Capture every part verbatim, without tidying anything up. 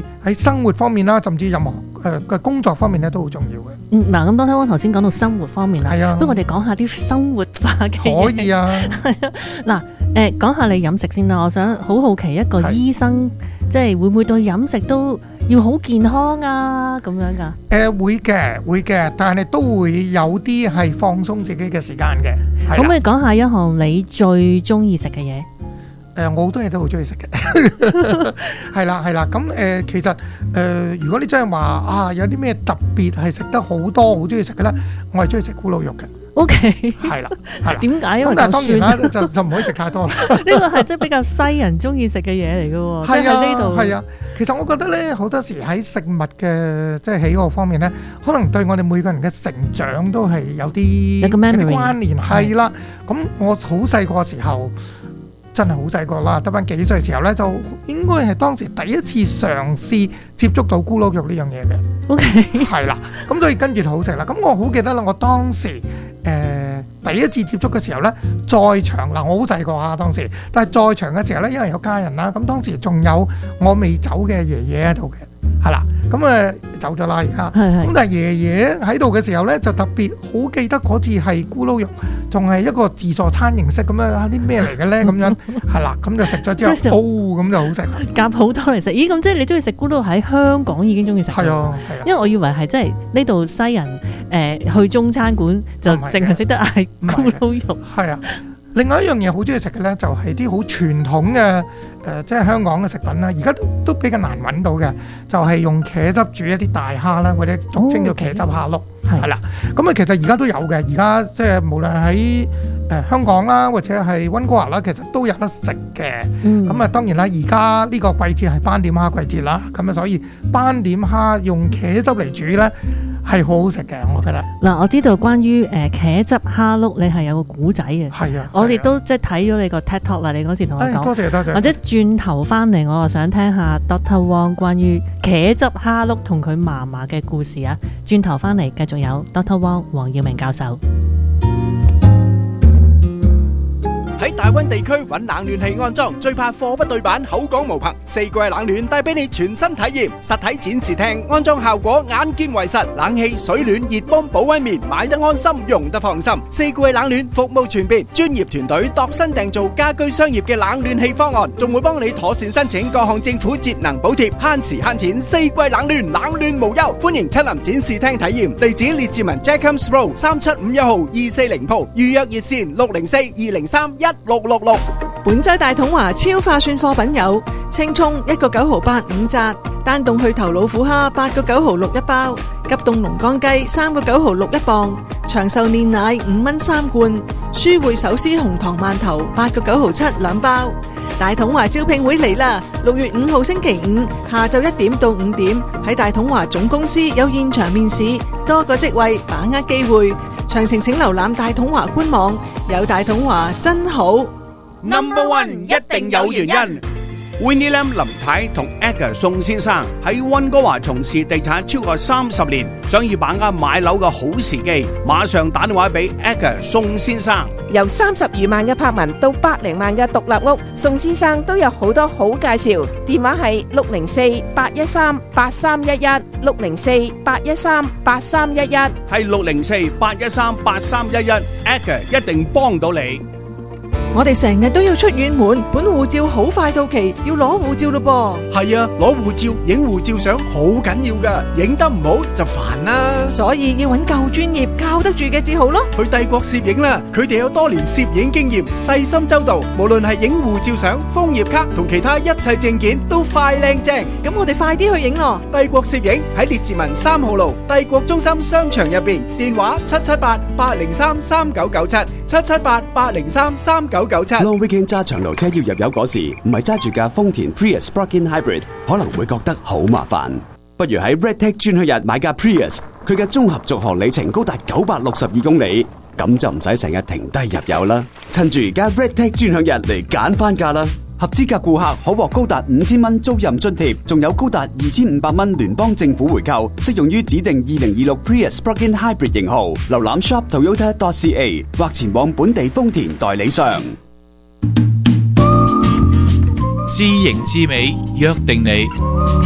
喺生活方面啦，甚至任何誒嘅工作方面咧都好重要嘅。 嗯，嗱，咁當聽我頭先講到生活方面啦， 係啊， 不如我哋講下啲生活化嘅嘢。 可以啊。 係啊，嗱，誒講下你飲食先啦。我想好好奇一個醫生，即係會唔會對飲食都要好健康啊咁樣㗎？ 誒會嘅，會嘅，但係都會有啲係放鬆自己嘅時間嘅。 可唔可以講下一項你最中意食嘅嘢？ 誒，我好多嘢都好中意食嘅，係啦係啦。咁誒，其實誒，如果你真係話啊，有啲咩特別係食得好多好中意食嘅咧，我係中意食咕嚕肉嘅。 O K， 係啦係啦。 點解？因為咁但係當然啦，就就唔可以食太多啦。 呢個係即係比較西人中意食嘅嘢嚟嘅喎。 係啊呢度係啊。其實我覺得咧，好多時喺食物嘅即係喜好方面咧，可能對我哋每個人嘅成長都係有啲有個 memory 關聯。係啦，咁我好細個時候。真係好細個啦，得翻幾歲時候咧，就應該係當時第一次嘗試接觸到咕嚕肉呢樣嘢嘅。 O K， 係啦，咁所以跟住就好食啦。咁我好記得啦，我當時誒、呃、第一次接觸嘅時候咧，在場嗱我好細個啊當時，但係在場嘅時候咧，因為有家人啦，咁當時仲有我未走嘅爺爺喺度嘅，係啦，咁誒走咗啦而家。咁但係爺爺喺度嘅時候咧，就特別好記得嗰次係咕嚕肉，仲係一個自助餐形式咁樣啊！啲咩嚟嘅咧？咁樣係啦，咁就食咗之後，哦咁就好食。 夾好多嚟食，咦？咁即係你中意食咕嚕喺香港已經中意食？ 係啊，係啊。 因為我以為係即係呢度西人誒去中餐館就淨係識得嗌咕嚕肉。 係啊。另外一樣嘢好中意食嘅咧，就係啲好傳統嘅誒，即係香港嘅食品啦。而家都都比較難揾到嘅，就係用茄汁煮一啲大蝦啦，或者俗稱叫茄汁蝦碌，係啦。咁啊，其實而家都有嘅。而家即係無論喺誒香港啦，或者係溫哥華啦，其實都有得食嘅。咁啊，當然啦，而家呢個季節係斑點蝦季節啦，咁啊，所以斑點蝦用茄汁嚟煮咧，係好好食嘅，我覺得。 嗱，我知道關於誒茄汁蝦碌，你係有個古仔嘅。 係啊， 我哋都即係睇咗你個 TED Talk 啦，你嗰時同我講。 多謝多謝。 或者轉頭翻嚟，我又想聽下 Doctor Wong 關於茄汁蝦碌同佢嫲嫲嘅故事啊！轉頭翻嚟繼續有 Doctor Wong 黃耀明教授。 喺大溫地區揾冷暖氣安裝，最怕貨不對版、口講無憑。四季冷暖帶俾你全新體驗，實體展示廳安裝效果眼見為實，冷氣、水暖、熱泵、保溫棉，買得安心，用得放心。四季冷暖服務全面，專業團隊度身訂造家居商業嘅冷暖氣方案，仲會幫你妥善申請各項政府節能補貼，慳時慳錢。四季冷暖，冷暖無憂，歡迎親臨展示廳體驗。地址列治文 Jacobs Road 三七五一號二四零鋪，預約熱線六零四二零三一六六六。 本週大統華超划算貨品有青蔥一個九毫八五紮，單凍去頭老虎蝦八個九毫六一包，急凍龍江雞三個九毫六一磅，長壽煉奶五蚊三罐，舒匯手撕紅糖饅頭八個九毫七兩包。大統華招聘會嚟啦！六月五號星期五下晝一點到五點喺大統華總公司有現場面試，多個職位，把握機會。詳情請瀏覽大統華官網。有大統華真好。 Number One 一定有原因。 Winnie Lam 林太同 Edgar 宋先生喺溫哥華從事地產超過三十年，想要把握買樓嘅好時機，馬上打電話俾 Edgar 宋先生。 由三十餘萬嘅柏文到百零萬嘅獨立屋，宋先生都有好多好介紹。電話係六零四八一三八三一一，六零四八一三八三一一， 係六零四八一三八三一一 ，Edgar 一定幫到你。 我哋成日都要出遠門，本護照好快到期，要攞護照咯噃。 係啊，攞護照、影護照相好緊要噶，影得唔好就煩啦。 所以要揾夠專業、靠得住嘅至好咯。 去帝國攝影啦，佢哋有多年攝影經驗，細心周到，無論係影護照相、楓葉卡同其他一切證件都快靚正。 咁我哋快啲去影咯。 帝國攝影喺列治文三號路帝國中心商場入邊，電話七七八八零三三九九七，七七八八零三三九九七。 Long weekend 揸長途車要入油嗰時，唔係揸住架豐田 Prius Plug-in Hybrid， 可能會覺得好麻煩。不如喺 Redtech 專享日買架 Prius， 佢嘅綜合續航里程高達九百六十二公里，咁就唔使成日停低入油啦。趁住而家 Redtech 專享日嚟揀翻架啦！合資格顧客可獲高達五千蚊租賃津貼，仲有高達二千五百蚊聯邦政府回購，適用於指定二零二六 Prius Plug-in Hybrid 型號。瀏覽 shop toyota dot c a 或前往本地豐田代理商。 知型知美，約定你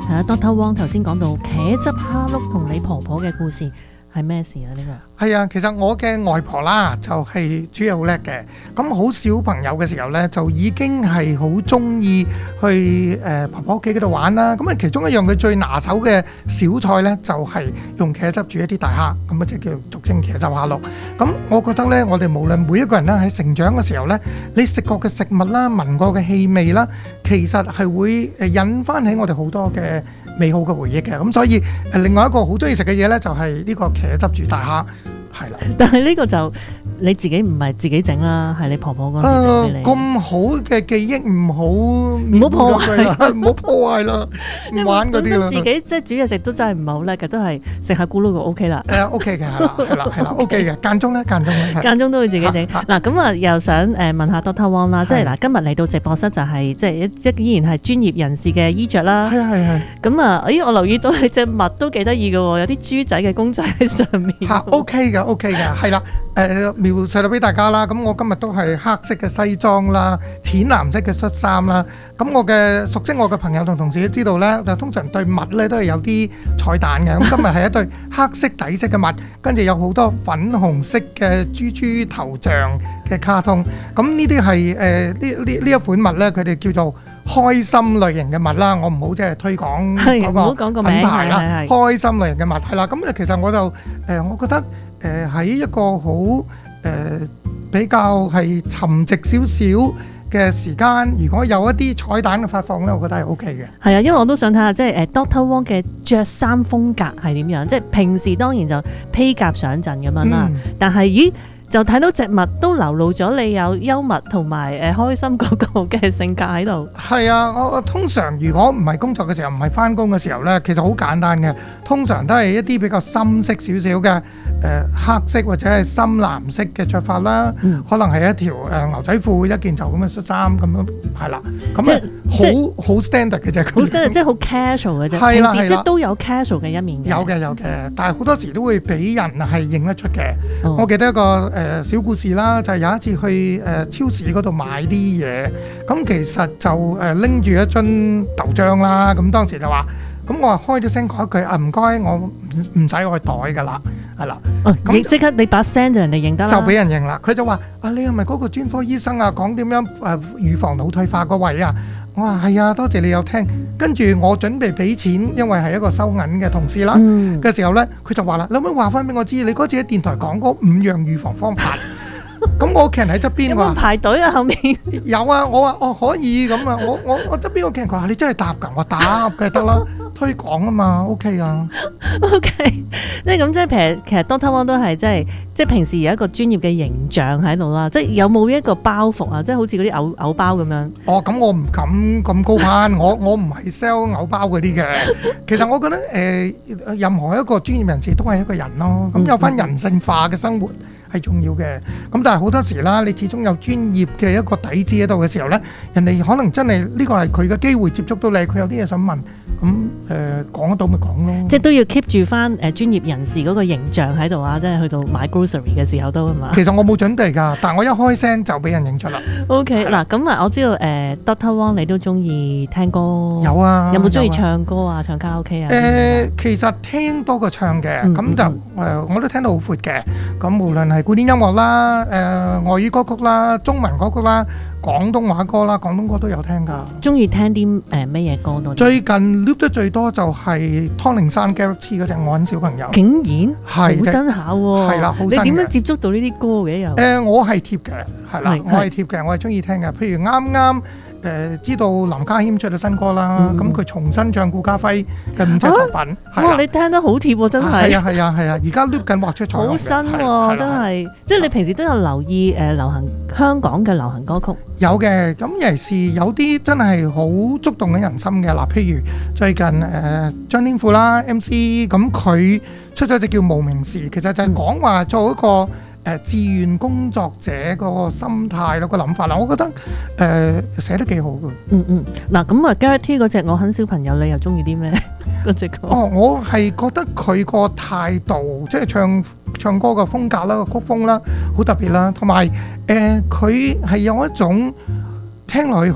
係啦，Doctor Wong 頭先講到茄汁蝦碌同你婆婆嘅故事係咩事啊？呢個係啊，其實我嘅外婆啦，就係煮嘢好叻嘅。咁好小朋友嘅時候呢，就已經係好中意去誒婆婆屋企嗰度玩啦。咁啊，其中一樣佢最拿手嘅小菜呢，就係用茄汁煮一啲大蝦，咁啊即係叫俗稱茄汁蝦碌。咁我覺得呢，我哋無論每一個人咧喺成長嘅時候呢，你食過嘅食物啦、聞過嘅氣味啦，其實係會誒引翻起我哋好多嘅美好嘅回憶嘅。咁所以誒另外一個好中意食嘅嘢呢，就係呢個茄汁煮大蝦。係啦， 但係呢個就你自己唔係自己整啦，係你婆婆嗰陣時整俾你。 咁好嘅記憶唔好唔好破壞， 唔好破壞啦，唔玩嗰啲啦。 自己即係煮嘢食都真係唔係好叻嘅，都係食下咕嚕就 O K 啦。 誒 OK 嘅係啦，係啦，係啦 OK 嘅，間中咧間中咧， 間中都會自己整。嗱咁啊，又想誒問下 Doctor Wong 啦，即係嗱今日嚟到直播室就係即係一依然係專業人士嘅衣着啦。 係係係。咁啊，咦我留意到你隻襪都幾得意嘅喎，有啲豬仔嘅公仔喺上面。 嚇 OK 嘅 OK 嘅，係啦。誒描述到俾大家啦，咁我今日都係黑色嘅西裝啦，淺藍色嘅恤衫啦。咁我嘅熟悉我嘅朋友同同事都知道咧，就通常對襪咧都係有啲彩蛋嘅。咁今日係一對黑色底色嘅襪，跟住有好多粉紅色嘅豬豬頭像嘅卡通。咁呢啲係誒呢呢呢一款襪咧，佢哋叫做開心類型嘅襪啦。我唔好即係推廣嗰個品牌啦。開心類型嘅襪係啦。咁其實我就誒，我覺得。誒喺一個好誒比較係沉寂少少嘅時間，如果有一啲彩蛋嘅發放咧，我覺得係 O K 嘅。 係啊，因為我都想睇下即係誒 Doctor Wong 嘅着衫風格係點樣，即係平時當然就披甲上陣咁樣啦，但係咦就睇到隻襪都流露咗你有幽默同埋誒開心嗰個嘅性格喺度。 係啊，我我通常如果唔係工作嘅時候，唔係翻工嘅時候咧，其實好簡單嘅，通常都係一啲比較深色少少嘅。誒、呃、黑色或者係深藍色嘅着法啦，嗯、可能係一條誒、呃、牛仔褲一件就咁嘅恤衫咁樣，係啦，咁啊好好 standard 嘅啫，好 standard 即係好 casual 嘅啫， 係啦平時即係都有 casual 嘅一面嘅， 有嘅有嘅，但係好多時都會俾人係認得出嘅。 哦、 我記得一個誒、呃、小故事啦，就係、是、有一次去誒、呃、超市嗰度買啲嘢，咁其實就誒拎住一樽豆漿啦，咁當時就話。咁我話開咗聲講一句啊，唔該，我唔唔使我袋㗎啦，係啦。 咁即刻你把聲就人哋認得啦， 就俾人認啦。佢就話：啊，你係咪嗰個專科醫生啊？講點樣誒預防腦退化嗰位啊？我話係啊，多謝你有聽。跟住我準備俾錢，因為係一個收銀嘅同事啦。嘅、嗯、時候咧，佢就話啦：你可唔可以話翻俾我知，你嗰次喺電台講嗰五樣預防方法？咁我屋企人喺側邊話排隊啊，後面有啊。我話哦可以咁啊，我我我側邊個屋企人話你真係答㗎，我答嘅得啦。推廣啊嘛 ，OK 啊 ，OK，即係咁，即係其實其實 Doctor Wong 都係即係即係平時有一個專業嘅形象喺度啦，即係有冇一個包袱啊？即係好似嗰啲藕藕包咁樣。 哦，咁我唔敢咁高攀，我我唔係 sell 藕包嗰啲嘅。其實我覺得誒、呃，任何一個專業人士都係一個人咯，咁有翻人性化嘅生活係重要嘅。咁但係好多時啦，你始終有專業嘅一個底子喺度嘅時候咧，人哋可能真係呢個係佢嘅機會接觸到你，佢有啲嘢想問。咁誒講得到咪講咯， 即係都要 keep 住翻誒專業人士嗰個形象喺度啊！即係去到買 grocery 嘅時候都係嘛。 其實我冇準備㗎，但係我一開聲就俾人認出啦。 OK，嗱咁啊，我知道誒、呃、Doctor Wong 你都中意聽歌， 有啊， 有冇中意唱歌啊？唱卡拉 OK 啊？ 誒、呃，其實聽多過唱嘅，咁、嗯、就誒、呃、我都聽到好闊嘅。咁無論係古典音樂啦、誒、呃、外語歌曲啦、中文歌曲啦、廣東話歌啦、廣東歌都有聽㗎。 中意聽啲誒咩嘢歌多？ 最近 loop 得最多就係湯令山 Galaxy 嗰隻我很小朋友。 竟然係好新巧喎！ 係啦，好新嘅。 你點樣接觸到呢啲歌嘅又？誒、 呃，我係貼嘅，係啦，我係貼嘅，我係中意聽嘅。譬如啱啱誒知道林家謙出咗新歌啦，咁佢、嗯、重新唱顧嘉輝嘅五隻作品。 啊、哇！你聽得好貼喎，真係。係啊係啊係啊！而家 loop 緊畫出彩虹嘅。好新喎，真係。即係你平時都有留意誒流行香港嘅流行歌曲。 有嘅，咁尤其是有啲真係好觸動緊人心嘅嗱，譬如最近誒、呃、張天賦啦 M C， 咁佢出咗隻叫無名氏，其實就係講話做一個誒、呃、志願工作者個心態咯，個諗法啦，我覺得誒、呃、寫得幾好嘅。 嗯嗯，嗱咁啊 Gareth 嗰隻我很小朋友，你又中意啲咩嗰隻歌？哦， 我係覺得佢個態度，即係唱唱歌嘅風格啦，個曲風啦，好特別啦，同埋誒佢係有一種聽落去好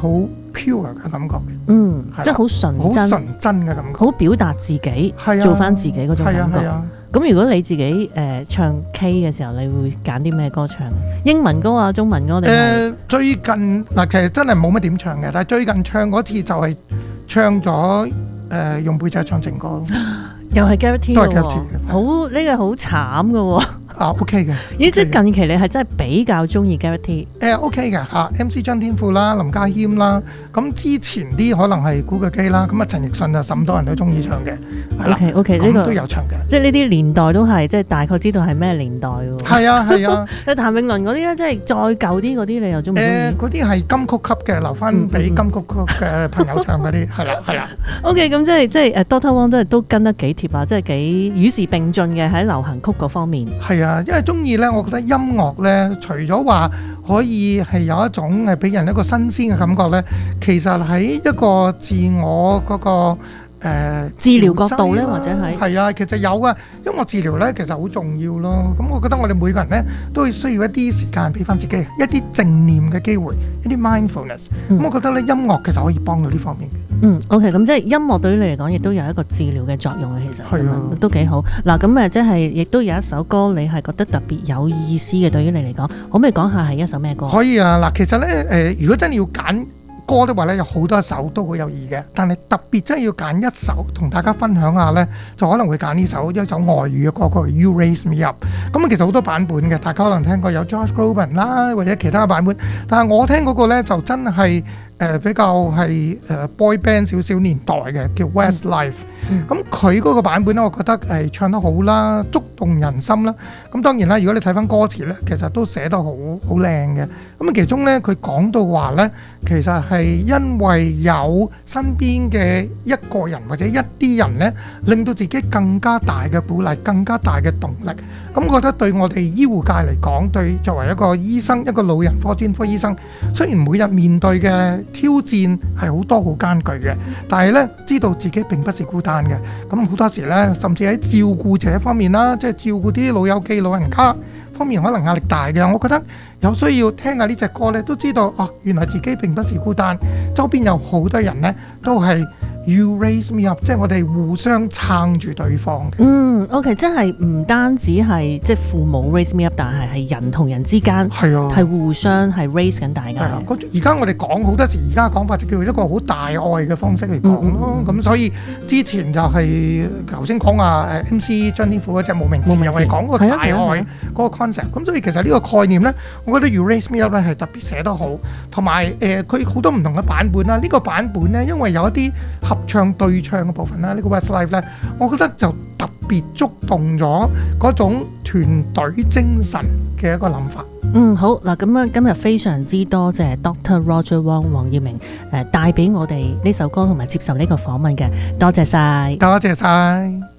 pure 嘅感覺嘅， 嗯， 係啦即係好純好真， 純真嘅感覺。 好表達自己， 係啊做翻自己嗰種感覺。 係啊係啊。 咁如果你自己誒、呃、唱 K 嘅時候，你會揀啲咩歌唱？英文歌啊，中文歌定係？ 誒最近嗱，其實真係冇乜點唱嘅，但係最近唱嗰次就係唱咗誒用背脊唱情歌咯。 又係 Gareth 都係 T 喎 Gareth T 嘅好呢個好慘嘅喎。 啊 OK 嘅， 咦，即 OK 嘅係近期你係真係比較中意 Gareth T。 誒 OK 嘅嚇，M C 張天賦啦、林家謙啦，咁之前啲可能係古巨基啦，咁啊陳奕迅啊，甚多人都中意唱嘅，係啦 OK OK，呢咁個都有唱嘅。 即係呢啲年代都係即係大概知道係咩年代喎。 係啊係啊， 但譚詠麟嗰啲咧，即係再舊啲嗰啲，你又中唔中誒意嗰啲係金曲級嘅，留翻俾金曲級嘅朋友唱嗰啲，係啦係啦。 ？OK，咁即係即係誒 Doctor Wong 都係都跟得幾貼啊，即係幾與時並進嘅喺流行曲嗰方面。 係啊，因為中意咧，我覺得音樂咧，除咗話可以係有一種係俾人一個新鮮嘅感覺咧，其實喺一個自我嗰、個。誒、呃、 治療角度咧調劑啦或者係係啊，其實有啊，音樂治療咧其實好重要咯。咁我覺得我哋每個人咧都會需要一啲時間俾翻自己一啲正念嘅機會，一啲 mindfulness。咁、 嗯我覺得咧音樂其實可以幫到呢方面嘅。 嗯，OK，咁即係音樂對於你嚟講，亦都有一個治療嘅作用嘅，其實係啊咁樣都幾好。嗱，咁誒即係亦都有一首歌，你係覺得特別有意思嘅，對於你嚟講，可唔可以講下係一首咩歌？ 可以啊，嗱，其實咧誒、呃，如果真係要揀歌的話咧，有好多首都好有意義嘅，但係特別真係要揀一首同大家分享下咧，就可能會揀呢首一首外語嘅歌曲《You Raise Me Up》。咁啊，其實好多版本嘅，大家可能聽過有 Josh Groban 啦，或者其他嘅版本。但係我聽嗰個咧就真係誒、呃、比較係誒、呃、boy band 少少年代嘅，叫 Westlife。咁佢嗰個版本咧，我覺得誒唱得好啦，觸動人心啦。咁當然啦，如果你睇翻歌詞咧，其實都寫得好好靚嘅。咁其中咧，佢講到話咧，其實係因為有身邊嘅一個人或者一啲人咧，令到自己更加大嘅鼓勵，更加大嘅動力。咁我覺得對我哋醫護界嚟講，對作為一個醫生，一個老人科專科醫生，雖然每日面對嘅挑戰係好多好艱巨嘅，但係咧知道自己並不是孤單嘅。咁好多時咧，甚至喺照顧者方面啦，即係照顧啲老友記、老人家方面，可能壓力大嘅。我覺得有需要聽下呢隻歌咧，都知道哦，原來自己並不是孤單，周邊有好多人咧都係 You Raise Me Up， 即係我哋互相撐住對方嘅。 嗯 OK，即係唔單止係即係父母 raise me up，但係係人同人之間係啊， 係互相係 raise 緊大家係啊嘅。， 而家我哋講好多時，而家講法就叫做一個好大愛嘅方式嚟講咯。咁、所以之前就係頭先講話誒 M C 張天賦嗰隻無名氏， 無名氏又係講嗰個大係啊係啊係愛啊嗰個 concept。咁所以其實呢個概念咧，我覺得 You Raise Me Up 咧係特別寫得好，同埋誒佢好多唔同嘅版本啦。呢、個版本咧，因為有一啲合唱對唱嘅部分啦，呢、個 Westlife 咧，我覺得就特別觸動咗嗰種團隊精神嘅一個諗法。 嗯，好嗱，咁啊，今日非常之多謝 Doctor Roger Wong 黃耀明誒帶俾我哋呢首歌同埋接受呢個訪問嘅，多謝晒。 多謝晒。